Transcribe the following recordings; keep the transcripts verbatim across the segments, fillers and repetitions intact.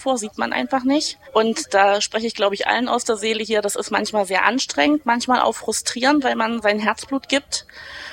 vor, sieht man einfach nicht. Und da spreche ich, glaube ich, allen aus der Seele hier. Das ist manchmal sehr anstrengend, manchmal auch frustrierend, weil man sein Herzblut gibt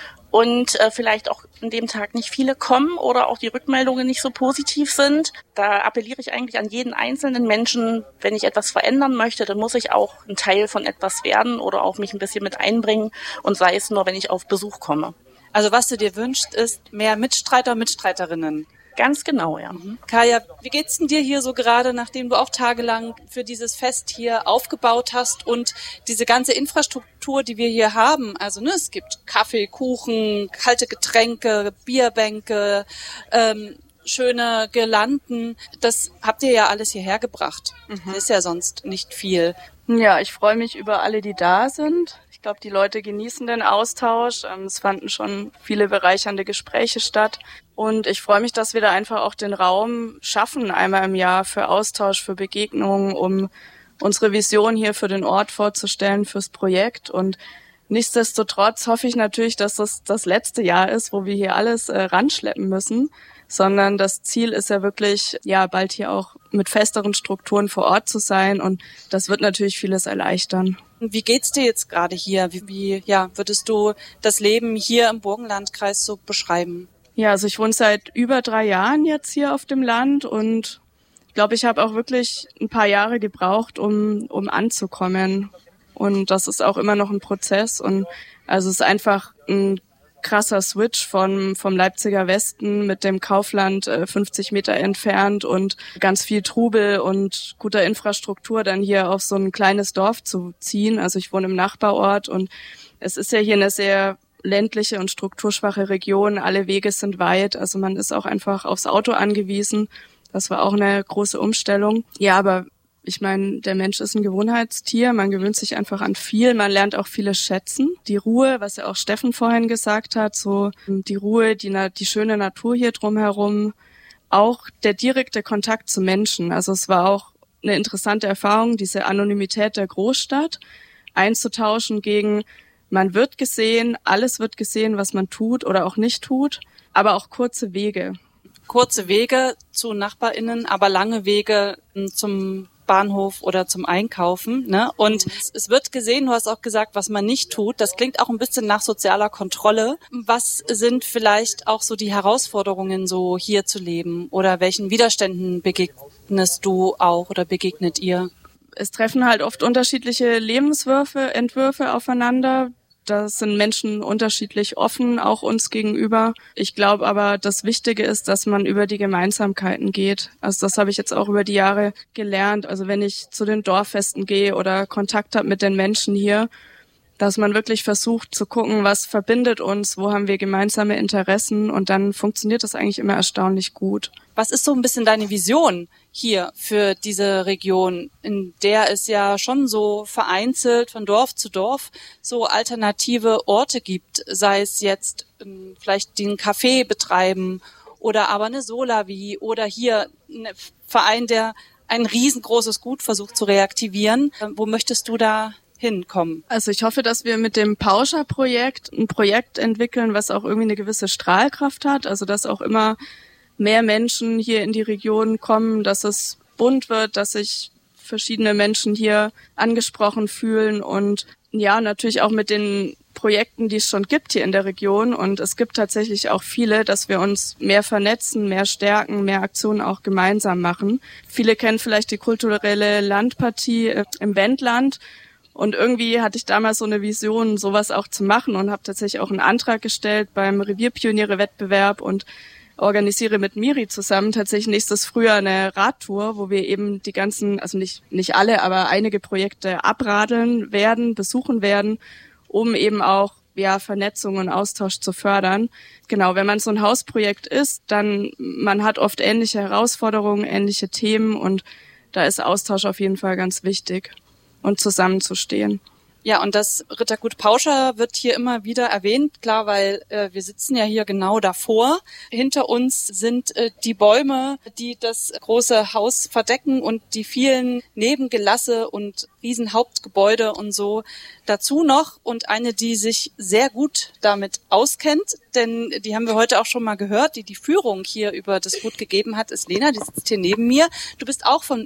und äh, vielleicht auch an dem Tag nicht viele kommen oder auch die Rückmeldungen nicht so positiv sind. Da appelliere ich eigentlich an jeden einzelnen Menschen, wenn ich etwas verändern möchte, dann muss ich auch ein Teil von etwas werden oder auch mich ein bisschen mit einbringen und sei es nur, wenn ich auf Besuch komme. Also was du dir wünschst, ist mehr Mitstreiter und Mitstreiterinnen. Ganz genau, ja. Mhm. Kaya, wie geht's denn dir hier so gerade, nachdem du auch tagelang für dieses Fest hier aufgebaut hast und diese ganze Infrastruktur, die wir hier haben, also ne, es gibt Kaffee, Kuchen, kalte Getränke, Bierbänke, ähm, schöne Girlanden, das habt ihr ja alles hierher gebracht. Mhm. Das ist ja sonst nicht viel. Ja, ich freue mich über alle, die da sind. Ich glaube, die Leute genießen den Austausch. Es fanden schon viele bereichernde Gespräche statt. Und ich freue mich, dass wir da einfach auch den Raum schaffen, einmal im Jahr für Austausch, für Begegnungen, um unsere Vision hier für den Ort vorzustellen, fürs Projekt. Und nichtsdestotrotz hoffe ich natürlich, dass das das letzte Jahr ist, wo wir hier alles äh, ranschleppen müssen, sondern das Ziel ist ja wirklich, ja, bald hier auch mit festeren Strukturen vor Ort zu sein und das wird natürlich vieles erleichtern. Wie geht's dir jetzt gerade hier? Wie, wie ja, würdest du das Leben hier im Burgenlandkreis so beschreiben? Ja, also ich wohne seit über drei Jahren jetzt hier auf dem Land und ich glaube, ich habe auch wirklich ein paar Jahre gebraucht, um um anzukommen. Und das ist auch immer noch ein Prozess und also es ist einfach ein krasser Switch vom vom Leipziger Westen mit dem Kaufland äh, fünfzig Meter entfernt und ganz viel Trubel und guter Infrastruktur dann hier auf so ein kleines Dorf zu ziehen. Also ich wohne im Nachbarort und es ist ja hier eine sehr ländliche und strukturschwache Region. Alle Wege sind weit, also man ist auch einfach aufs Auto angewiesen. Das war auch eine große Umstellung. Ja, aber ich meine, der Mensch ist ein Gewohnheitstier, man gewöhnt sich einfach an viel, man lernt auch vieles schätzen. Die Ruhe, was ja auch Steffen vorhin gesagt hat, so die Ruhe, die, die schöne Natur hier drumherum, auch der direkte Kontakt zu Menschen. Also es war auch eine interessante Erfahrung, diese Anonymität der Großstadt einzutauschen gegen, man wird gesehen, alles wird gesehen, was man tut oder auch nicht tut, aber auch kurze Wege. Kurze Wege zu NachbarInnen, aber lange Wege zum Bahnhof oder zum Einkaufen, ne? Und mhm. es, es wird gesehen, du hast auch gesagt, was man nicht tut. Das klingt auch ein bisschen nach sozialer Kontrolle. Was sind vielleicht auch so die Herausforderungen, so hier zu leben? Oder welchen Widerständen begegnest du auch oder begegnet ihr? Es treffen halt oft unterschiedliche Lebenswürfe, Entwürfe aufeinander. Da sind Menschen unterschiedlich offen, auch uns gegenüber. Ich glaube aber, das Wichtige ist, dass man über die Gemeinsamkeiten geht. Also das habe ich jetzt auch über die Jahre gelernt. Also wenn ich zu den Dorffesten gehe oder Kontakt habe mit den Menschen hier, dass man wirklich versucht zu gucken, was verbindet uns, wo haben wir gemeinsame Interessen und dann funktioniert das eigentlich immer erstaunlich gut. Was ist so ein bisschen deine Vision hier für diese Region, in der es ja schon so vereinzelt von Dorf zu Dorf so alternative Orte gibt, sei es jetzt ähm, vielleicht den Café betreiben oder aber eine Solavi oder hier ein Verein, der ein riesengroßes Gut versucht zu reaktivieren. Wo möchtest du da hinkommen? Also ich hoffe, dass wir mit dem Pauscher-Projekt ein Projekt entwickeln, was auch irgendwie eine gewisse Strahlkraft hat, also dass auch immer mehr Menschen hier in die Region kommen, dass es bunt wird, dass sich verschiedene Menschen hier angesprochen fühlen und ja, natürlich auch mit den Projekten, die es schon gibt hier in der Region und es gibt tatsächlich auch viele, dass wir uns mehr vernetzen, mehr stärken, mehr Aktionen auch gemeinsam machen. Viele kennen vielleicht die kulturelle Landpartie im Wendland. Und irgendwie hatte ich damals so eine Vision, sowas auch zu machen und habe tatsächlich auch einen Antrag gestellt beim Revierpioniere-Wettbewerb und organisiere mit Miri zusammen tatsächlich nächstes Frühjahr eine Radtour, wo wir eben die ganzen, also nicht nicht alle, aber einige Projekte abradeln werden, besuchen werden, um eben auch ja Vernetzung und Austausch zu fördern. Genau, wenn man so ein Hausprojekt ist, dann man hat oft ähnliche Herausforderungen, ähnliche Themen und da ist Austausch auf jeden Fall ganz wichtig und zusammenzustehen. Ja, und das Rittergut Pauscher wird hier immer wieder erwähnt, klar, weil äh, wir sitzen ja hier genau davor. Hinter uns sind äh, die Bäume, die das große Haus verdecken und die vielen Nebengelasse und Riesenhauptgebäude und so dazu noch. Und eine, die sich sehr gut damit auskennt, denn die haben wir heute auch schon mal gehört, die die Führung hier über das Gut gegeben hat, ist Lena, die sitzt hier neben mir. Du bist auch von